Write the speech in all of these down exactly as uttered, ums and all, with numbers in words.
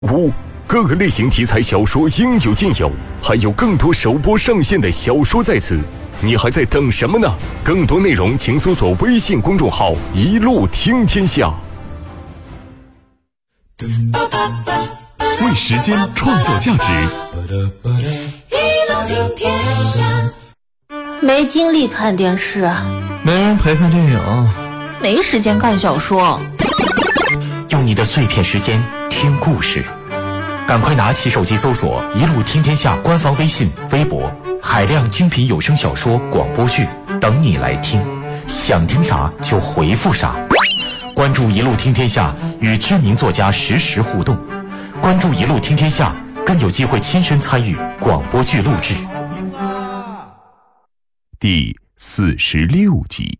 五，各个类型题材小说应有尽有，还有更多首播上线的小说在此，你还在等什么呢？更多内容请搜索微信公众号一路听天下。 为时间创造价值， 一路听天下。没精力看电视， 没人陪看电影， 没时间看小说。 用你的碎片时间听故事，赶快拿起手机搜索一路听天下官方微信微博，海量精品有声小说广播剧等你来听，想听啥就回复啥。关注一路听天下，与知名作家实时互动，关注一路听天下，更有机会亲身参与广播剧录制。 第四十六集。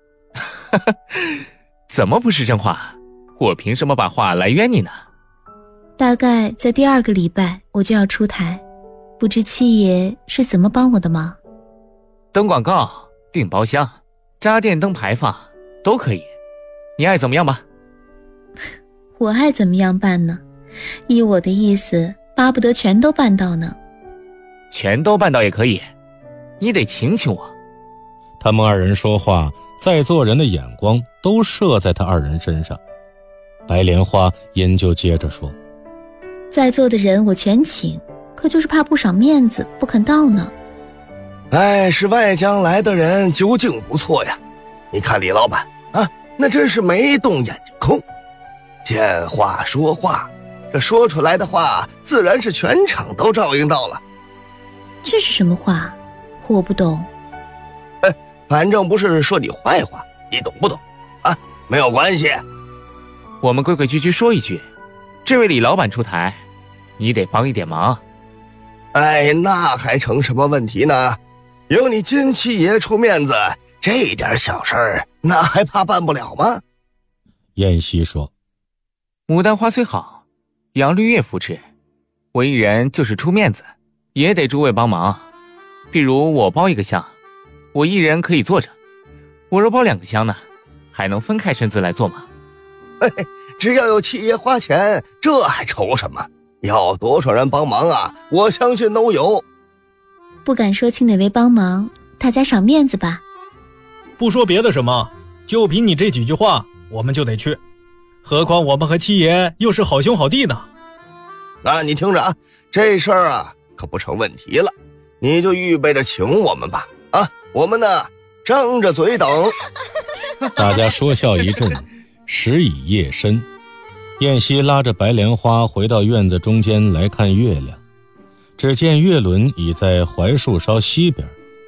怎么不是真话？我凭什么把话来冤你呢？ 大概在第二个礼拜我就要出台，不知七爷是怎么帮我的忙？ 登广告、订包厢、扎电灯排放都可以，你爱怎么样吧。 我爱怎么样办呢？依我的意思，巴不得全都办到呢。 全都办到也可以，你得请请我。 他们二人说话，在座人的眼光都射在他二人身上。白莲花因就接着说， 在座的人我全请，可就是怕不赏面子，不肯到呢。 哎，是外疆来的人究竟不错呀，你看李老板啊，那真是没动眼睛空，见话说话，这说出来的话自然是全场都照应到了。 这是什么话？我不懂。 哎，反正不是说你坏话，你懂不懂啊？没有关系。 我们规规矩矩说一句，这位李老板出台，你得帮一点忙。 哎，那还成什么问题呢？有你金七爷出面子，这点小事儿那还怕办不了吗？ 燕西说， 牡丹花虽好，杨绿叶扶持，我一人就是出面子，也得诸位帮忙。比如我包一个厢，我一人可以坐着，我若包两个厢呢，还能分开身子来做吗？ 嘿嘿，只要有七爷花钱，这还愁什么？要多少人帮忙啊，我相信都有。 不敢说请哪位帮忙，大家赏面子吧。 不说别的什么，就凭你这几句话，我们就得去。何况我们和七爷又是好兄好弟呢。 那你听着啊，这事儿啊可不成问题了，你就预备着请我们吧。啊，我们呢张着嘴等。 大家说笑一阵。时已夜深，燕西拉着白莲花回到院子中间来看月亮，只见月轮已在槐树梢西边，